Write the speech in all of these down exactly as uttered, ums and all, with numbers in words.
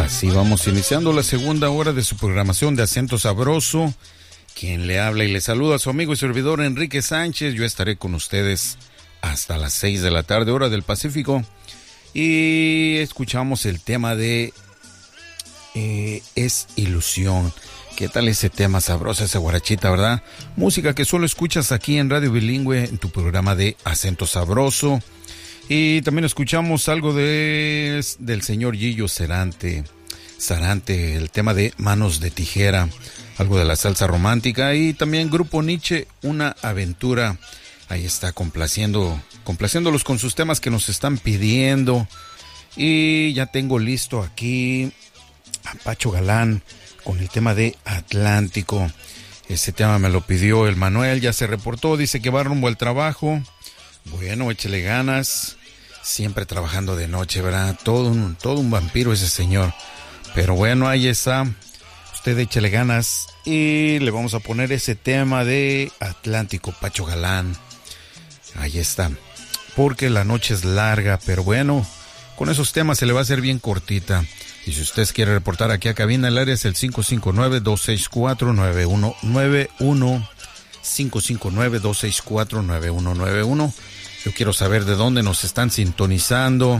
Así vamos iniciando la segunda hora de su programación de Acento Sabroso. Quien le habla y le saluda a su amigo y servidor Enrique Sánchez. Yo estaré con ustedes hasta las seis de la tarde, hora del Pacífico. Y escuchamos el tema de eh, Es Ilusión. ¿Qué tal ese tema sabroso, esa guarachita, verdad? Música que solo escuchas aquí en Radio Bilingüe, en tu programa de Acento Sabroso. Y también escuchamos algo de del señor Gillo Sarante, Sarante, el tema de Manos de Tijera, algo de la salsa romántica. Y también Grupo Nietzsche, Una Aventura. Ahí está complaciendo, complaciéndolos con sus temas que nos están pidiendo. Y ya tengo listo aquí a Pacho Galán con el tema de Atlántico. Ese tema me lo pidió el Manuel, ya se reportó, dice que va rumbo al trabajo. Bueno, échele ganas, siempre trabajando de noche, ¿verdad? Todo un, todo un vampiro ese señor. Pero bueno, ahí está, usted échele ganas y le vamos a poner ese tema de Atlántico, Pacho Galán. Ahí está, porque la noche es larga, pero bueno, con esos temas se le va a hacer bien cortita. Y si usted quiere reportar aquí a cabina, el área es el cinco cinco nueve, dos seis cuatro, nueve uno nueve uno. cinco cinco nueve, dos seis cuatro, nueve uno nueve uno. Yo quiero saber de dónde nos están sintonizando.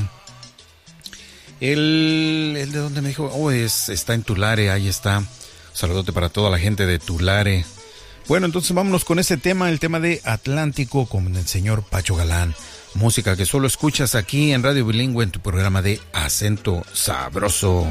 Él, él de dónde me dijo, oh, es, está en Tulare, ahí está. Un saludote para toda la gente de Tulare. Bueno, entonces vámonos con ese tema, el tema de Atlántico con el señor Pacho Galán. Música que solo escuchas aquí en Radio Bilingüe en tu programa de Acento Sabroso.